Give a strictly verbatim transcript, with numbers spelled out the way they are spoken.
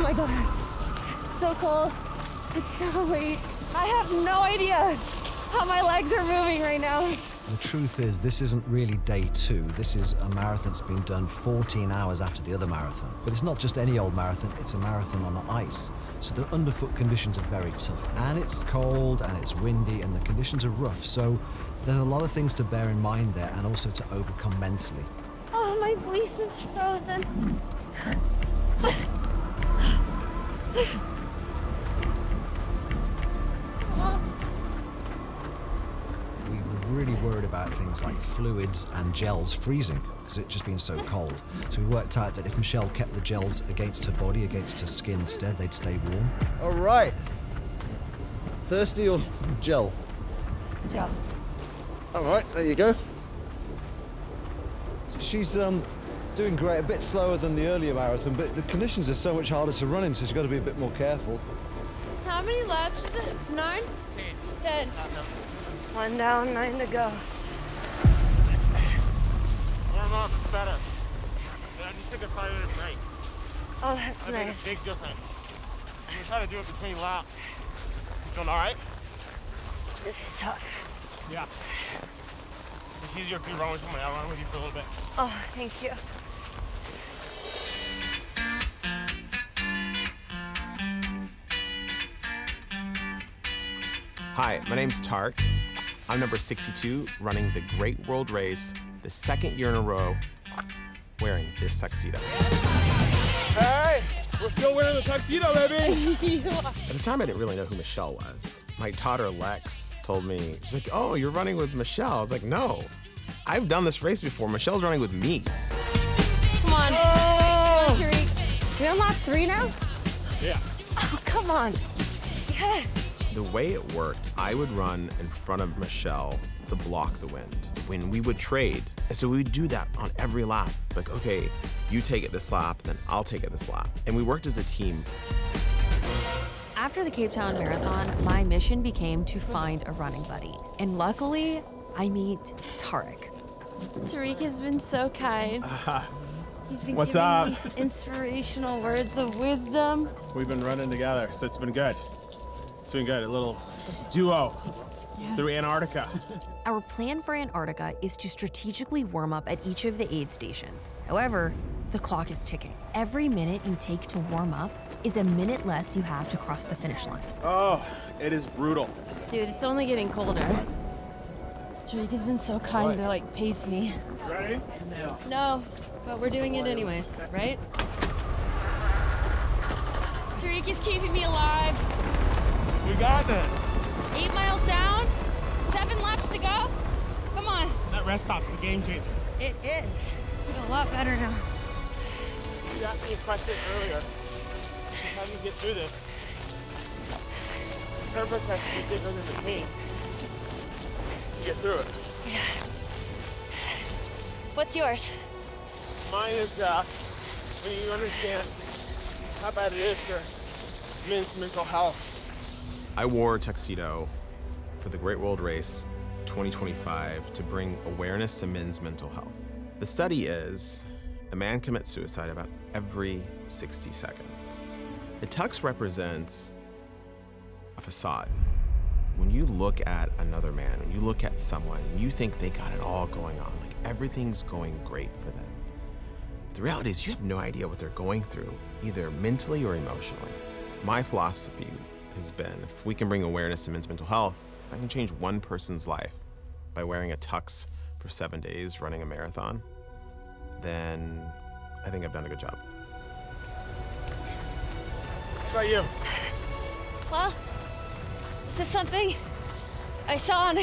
my God. It's so cold. It's so late. I have no idea how my legs are moving right now. The truth is, this isn't really day two. This is a marathon that's been done fourteen hours after the other marathon. But it's not just any old marathon, it's a marathon on the ice. So the underfoot conditions are very tough. And it's cold, and it's windy, and the conditions are rough. So there's a lot of things to bear in mind there, and also to overcome mentally. Oh, my fleece is frozen. We were really worried about things like fluids and gels freezing, because it's just been so cold. So we worked out that if Michelle kept the gels against her body, against her skin instead, they'd stay warm. All right. Thirsty or gel? Gel. All right, there you go. She's um, doing great, a bit slower than the earlier marathon, but the conditions are so much harder to run in, so she's got to be a bit more careful. How many laps is it? Nine? Ten. Ten. One down, nine to go. Warm up, it's better. I just took a five minute break. Oh, that's I nice. made a big difference. I'm gonna try to do it between laps. You doing all right? This is tough. Yeah. It's easier if you run with somebody. I'll run with you for a little bit. Oh, thank you. Hi, my name's Tark. I'm number sixty-two, running the Great World Race, the second year in a row, wearing this tuxedo. Hey, we're still wearing the tuxedo, baby. At the time, I didn't really know who Michelle was. My daughter, Lex, told me, she's like, oh, you're running with Michelle. I was like, no, I've done this race before. Michelle's running with me. Come on. Oh! Tariq. We on lap three now? Yeah. Oh, come on. Yeah. The way it worked, I would run in front of Michelle to block the wind when we would trade. And so we would do that on every lap. Like, okay, you take it this lap, then I'll take it this lap. And we worked as a team. After the Cape Town Marathon, my mission became to find a running buddy. And luckily, I meet Tarek. Tariq has been so kind. Uh, He's been What's giving up? me inspirational words of wisdom. We've been running together, so it's been good. It's been good, a little duo Yes. through Antarctica. Our plan for Antarctica is to strategically warm up at each of the aid stations. However, the clock is ticking. Every minute you take to warm up is a minute less you have to cross the finish line. Oh, it is brutal. Dude, it's only getting colder. Tariq has been so kind What? to like pace me. Ready? No, but we're doing it anyways, right? Tariq is keeping me alive. We got this. Eight miles down, seven laps to go. Come on. That rest stop's a game changer. It is. Feel a lot better now. You asked me a question earlier. How do you get through this? The purpose has to be bigger than the team. To get through it. Yeah. What's yours? Mine is uh, when you understand how bad it is for men's mental health. I wore a tuxedo for the Great World Race twenty twenty-five to bring awareness to men's mental health. The study is a man commits suicide about every sixty seconds. The tux represents a facade. When you look at another man, when you look at someone, and you think they got it all going on, like everything's going great for them. The reality is you have no idea what they're going through, either mentally or emotionally. My philosophy has been, if we can bring awareness to men's mental health, if I can change one person's life by wearing a tux for seven days, running a marathon, then I think I've done a good job. How about you? Well, this is something I saw on